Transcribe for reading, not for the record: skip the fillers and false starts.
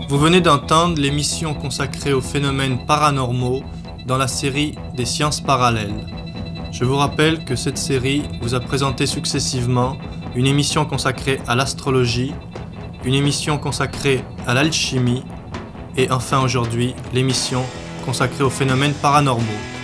Vous venez d'entendre l'émission consacrée aux phénomènes paranormaux dans la série des sciences parallèles. Je vous rappelle que cette série vous a présenté successivement une émission consacrée à l'astrologie, une émission consacrée à l'alchimie et enfin aujourd'hui l'émission consacrée aux phénomènes paranormaux.